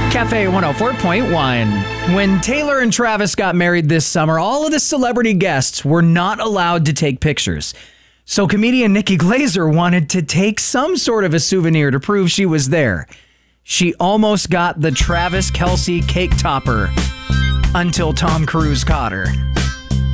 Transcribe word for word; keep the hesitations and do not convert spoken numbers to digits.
Cafe one oh four point one. When Taylor and Travis got married this summer, all of the celebrity guests were not allowed to take pictures. So comedian Nikki Glazer wanted to take some sort of a souvenir to prove she was there. She almost got the Travis Kelce cake topper until Tom Cruise caught her.